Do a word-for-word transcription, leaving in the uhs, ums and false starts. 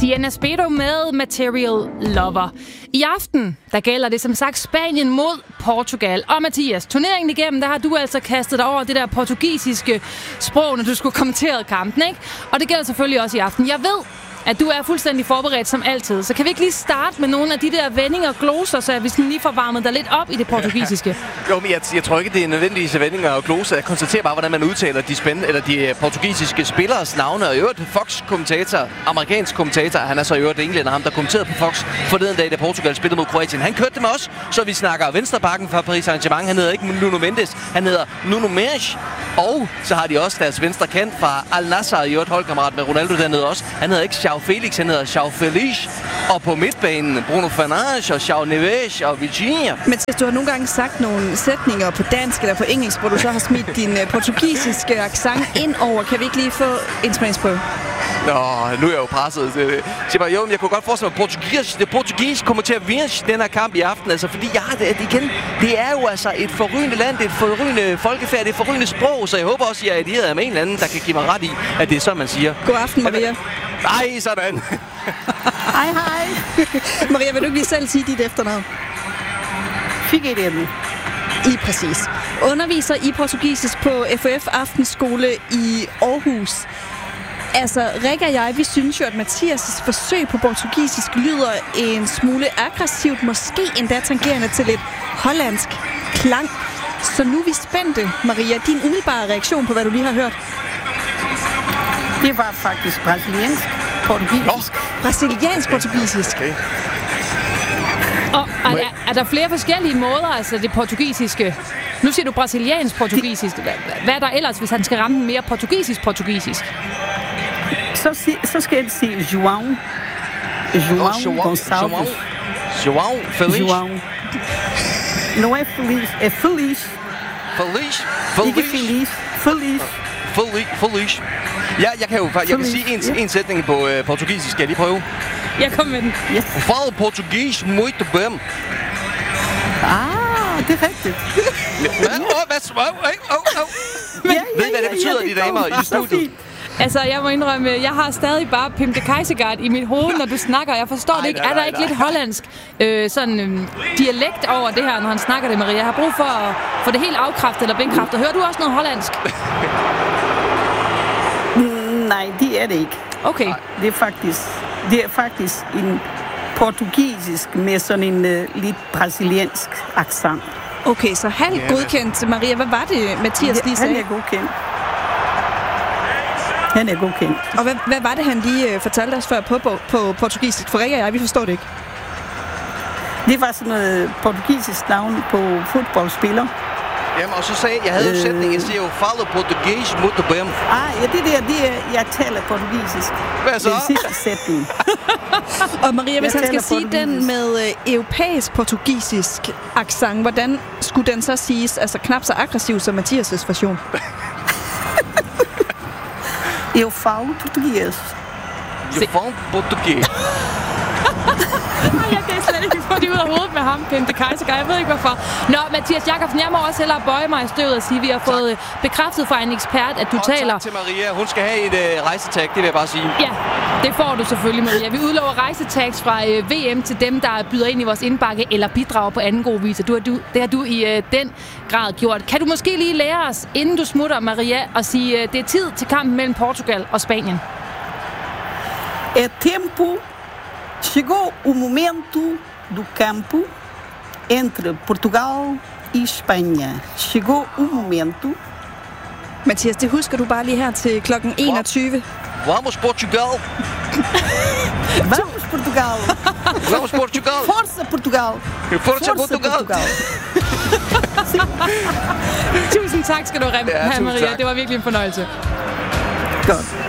Sienna Spedo med Material Lover. I aften, der gælder det som sagt Spanien mod Portugal. Og Mathias, turneringen igennem, der har du altså kastet dig over det der portugisiske sprog, når du skulle kommentere kampen, ikke? Og det gælder selvfølgelig også i aften. Jeg ved, at du er fuldstændig forberedt som altid. Så kan vi ikke lige starte med nogle af de der vendinger og gloser, så vi sådan lige får varmet dig lidt op i det portugisiske? Jo, men jeg, jeg tror ikke, det er nødvendigvis vendinger og gloser. Jeg konstaterer bare, hvordan man udtaler de, spænd- eller de portugisiske spillers navne. Og i øvrigt Fox-kommentator, amerikansk kommentator, han er så i øvrigt englænder, ham der kommenterede på Fox forleden dag, da Portugal spillede mod Kroatien. Han kørte det med os, så vi snakker venstrebacken fra Paris Saint-Germain. Han hedder ikke Nuno Mendes, han hedder Nuno Mendes. Og så har de også deres venstre kant fra Al Nassr, i øvrigt holdkammerat med Ronaldo dernede også. Han hedder ikke João Felix, han hedder João Felix. Og på midtbanen, Bruno Fernandes og João Neves og Vitinha. Men du har nogle gange sagt nogle sætninger på dansk eller på engelsk, hvor du så har smidt din uh, portugisiske accent ind over. Kan vi ikke lige få en smagsprøve? Nå, nu er jeg jo presset. Så bare, jo, jeg kunne godt forestille mig, at portugis, det portugis kommer til at vinde den her kamp i aften. Altså, fordi jeg har det igen. Det er jo altså et forrygende land, det er et forrygende folkefærd, det er et forrygende sprog. Så jeg håber også, at jeg er allieret med en eller anden, der kan give mig ret i, at det er sådan, man siger. God aften, Maria. Nej, sådan. Hej, hej. Maria, vil du ikke lige selv sige dit efternavn? Figueiredo. I præcis. Underviser i portugisisk på F F Aftenskole i Aarhus. Altså, Rikke og jeg, vi synes jo, at Mathias' forsøg på portugisisk lyder en smule aggressivt, måske endda tangerende til lidt hollandsk klang. Så nu er vi spændte. Maria, din umiddelbare reaktion på, hvad du lige har hørt? Det var faktisk brasiliansk portugisisk. Brasiliansk portugisisk. Okay. Og er, er der flere forskellige måder, altså det portugisiske? Nu siger du brasiliansk portugisisk. Hvad er der ellers, hvis han skal ramme den mere portugisisk-portugisisk? Så, så skal jeg sige João. João Gonçalves. João Feliz. João. Não é feliz, é feliz. Feliz. Ikke feliz. Feliz. Feliz. Feliz. Ja, jeg kan jo jeg kan sige en, en sætning på uh, portugisisk. Skal jeg lige prøve? Jeg kom med den. Yes. Falo português muito bem. Ah, det er rigtigt. Hvad? Hvad? Ved I, hvad det betyder, de damer i studiet? Altså, jeg må indrømme, jeg har stadig bare Pim de Kejsegard i mit hoved, når du snakker. Jeg forstår det ikke. Er der ikke lidt hollandsk øh, sådan øh, dialekt over det her, når han snakker det, Maria? Jeg har brug for at få det helt afkræftet eller bekræftet. Hører du også noget hollandsk? Nej, det er det ikke. Okay. Det er faktisk, det er faktisk en portugisisk med sådan en uh, lidt brasiliansk accent. Okay, så halvt godkendt. Maria, hvad var det, Mathias lige sagde? Han er godkendt. Han er godkendt. Og hvad, hvad var det, han lige uh, fortalte os før på, på, på portugisisk? For Rikke og jeg, vi forstår det ikke. Det var sådan noget portugisisk navn på fodboldspiller. Jamen, og så sagde jeg, jeg havde jo øh... sætning, jeg siger jo, falo português muito bem. Ah, ja, det der, det er, jeg taler portugisisk. Hvad så? Det er sidste sætning. Og Maria, hvis jeg han skal sige den med øh, europæisk portugisisk accent, hvordan skulle den så siges, altså knap så aggressiv som Mathias' version? Eu falo português. Eu falo português. Jeg kan slet ikke få det ud af hovedet med ham, Pim de Kejsegard. Jeg ved ikke hvorfor. Nå, Mathias Jakobsen, jeg må også hellere bøje mig i støvet og sige, at vi har fået tak. bekræftet fra en ekspert, at du og taler... tak til Maria. Hun skal have et øh, rejsetag, det vil jeg bare sige. Ja, det får du selvfølgelig, Maria. Vi udlover rejsetags fra øh, V M til dem, der byder ind i vores indbakke eller bidrager på anden god vis. Du, du, det har du i øh, den grad gjort. Kan du måske lige lære os, inden du smutter, Maria, at sige, øh, det er tid til kampen mellem Portugal og Spanien? É tempo. Chegou o momento do campo entre Portugal e Espanha. Chegou o momento. Mathias, det husker du bare lige her til klokken enogtyve. Vamos Portugal. Vamos Portugal. Vamos Portugal. Força Portugal. Força Portugal. Portugal. Tusind tak skal du have, ja, Maria. Tak. Det var virkelig en fornøjelse. Godt.